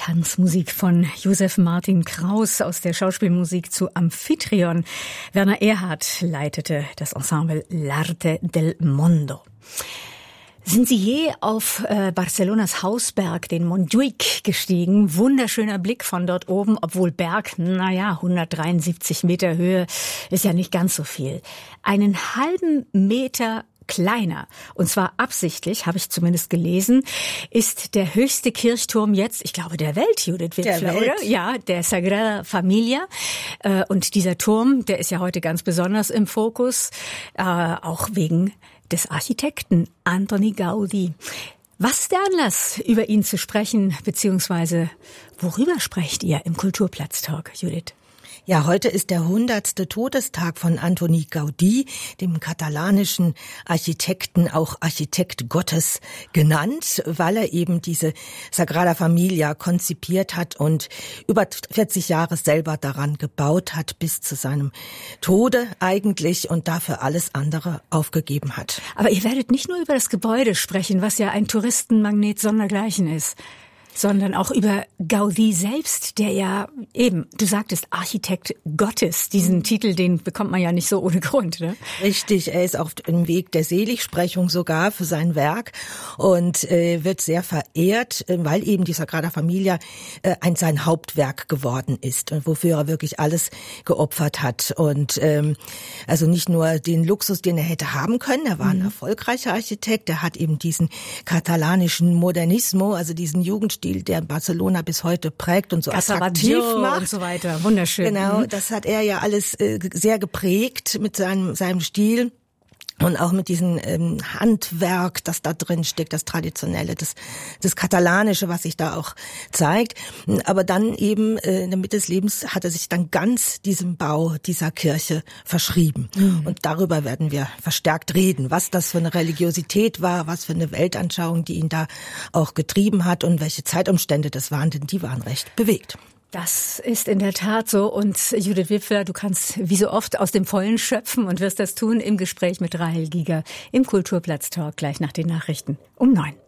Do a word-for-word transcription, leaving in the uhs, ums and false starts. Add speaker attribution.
Speaker 1: Tanzmusik von Josef Martin Kraus aus der Schauspielmusik zu Amphitryon. Werner Erhardt leitete das Ensemble L'Arte del Mondo. Sind Sie je auf äh, Barcelonas Hausberg, den Montjuïc, gestiegen? Wunderschöner Blick von dort oben, obwohl Berg, naja, hundertdreiundsiebzig Meter Höhe ist ja nicht ganz so viel. Einen halben Meter kleiner, und zwar absichtlich, habe ich zumindest gelesen, ist der höchste Kirchturm jetzt, ich glaube, der Welt, Judith Wipfler, oder? Ja, der Sagrada Familia. Und dieser Turm, der ist ja heute ganz besonders im Fokus, auch wegen des Architekten Antoni Gaudí. Was ist der Anlass, über ihn zu sprechen, beziehungsweise worüber sprecht ihr im Kulturplatz-Talk, Judith?
Speaker 2: Ja, heute ist der hundertste Todestag von Antoni Gaudí, dem katalanischen Architekten, auch Architekt Gottes genannt, weil er eben diese Sagrada Familia konzipiert hat und über vierzig Jahre selber daran gebaut hat, bis zu seinem Tode eigentlich, und dafür alles andere aufgegeben hat.
Speaker 1: Aber ihr werdet nicht nur über das Gebäude sprechen, was ja ein Touristenmagnet sondergleichen ist, sondern auch über Gaudí selbst, der ja eben, du sagtest, Architekt Gottes. Diesen Titel, den bekommt man ja nicht so ohne Grund, ne?
Speaker 2: Richtig, er ist auf dem Weg der Seligsprechung sogar für sein Werk und äh, wird sehr verehrt, äh, weil eben die Sagrada Familia äh, ein sein Hauptwerk geworden ist und wofür er wirklich alles geopfert hat. Und ähm, also nicht nur den Luxus, den er hätte haben können, er war ein mhm. erfolgreicher Architekt, er hat eben diesen katalanischen Modernismo, also diesen Jugendstil, der Barcelona bis heute prägt und so attraktiv macht
Speaker 1: und so weiter. Wunderschön.
Speaker 2: Genau, das hat er ja alles äh, sehr geprägt mit seinem seinem Stil. Und auch mit diesem ähm, Handwerk, das da drin steckt, das Traditionelle, das, das Katalanische, was sich da auch zeigt. Aber dann eben äh, in der Mitte des Lebens hat er sich dann ganz diesem Bau dieser Kirche verschrieben. Mhm. Und darüber werden wir verstärkt reden, was das für eine Religiosität war, was für eine Weltanschauung, die ihn da auch getrieben hat und welche Zeitumstände das waren, denn die waren recht bewegt.
Speaker 1: Das ist in der Tat so. Und Judith Wipfler, du kannst wie so oft aus dem Vollen schöpfen und wirst das tun im Gespräch mit Rahel Giger im Kulturplatz-Talk gleich nach den Nachrichten um neun.